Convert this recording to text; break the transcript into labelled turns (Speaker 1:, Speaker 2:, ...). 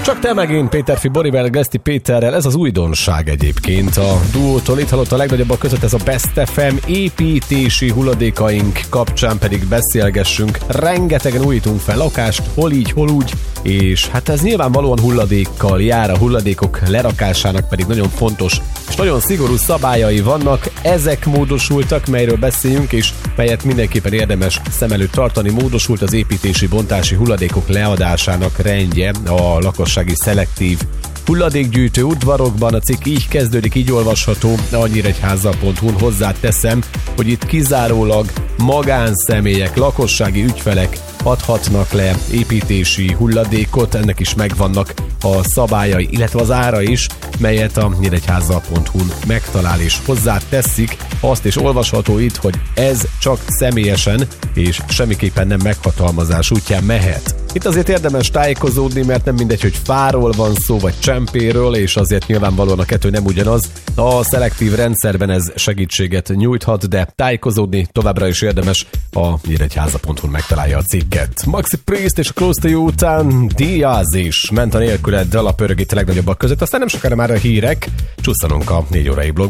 Speaker 1: Csak te megint Péterfi Borivel, Geszti Péterrel, ez az újdonság egyébként. A duótól itt hallott a legnagyobbak között ez a Best FM, építési hulladékaink kapcsán pedig beszélgessünk. Rengetegen újítunk fel lakást, hol így, hol úgy, és hát ez nyilvánvalóan hulladékkal jár, a hulladékok lerakásának pedig nagyon fontos és nagyon szigorú szabályai vannak. Ezek módosultak, melyről beszéljünk, és melyet mindenképpen érdemes szem előtt tartani. Módosult az építési, bontási hulladékok leadásának rendje a lakossági szelektív hulladékgyűjtő udvarokban. A cikk így kezdődik, így olvasható a nyíregyháza.hu-n. Hozzáteszem, hogy itt kizárólag magánszemélyek, lakossági ügyfelek adhatnak le építési hulladékot, ennek is megvannak a szabályai, illetve az ára is, melyet a nyíregyháza.hu-n megtalál, és hozzáteszik, azt is olvasható itt, hogy ez csak személyesen és semmiképpen nem meghatalmazás útján mehet. Itt azért érdemes tájékozódni, mert nem mindegy, hogy fáról van szó, vagy csempéről, és azért nyilvánvalóan a kettő nem ugyanaz. A szelektív rendszerben ez segítséget nyújthat, de tájékozódni továbbra is érdemes, a nyíregyháza.hu-n megtalálja a cikket. Maxi Priest és a Close to You után Diaz is ment a nélküled dal a pörög itt a legnagyobbak között, aztán nem sokára már a hírek, csusszanunk a 4 órai blog.